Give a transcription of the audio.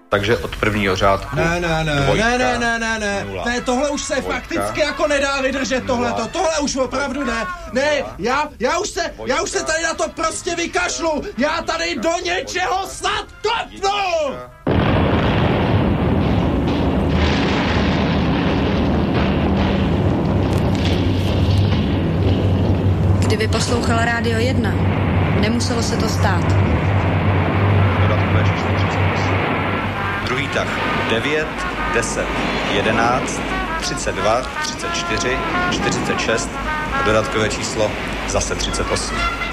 Takže od prvního řádku. Ne, tohle už se fakticky jako nedá vydržet, tohle už opravdu ne. Ne, já už se tady na to prostě vykašlu. Já tady do něčeho snad kopnu! Kdyby poslouchala Rádio 1, nemuselo se to stát. Dodatkové číslo 38. Druhý tah 9, 10, 11, 32, 34, 46 a dodatkové číslo zase 38.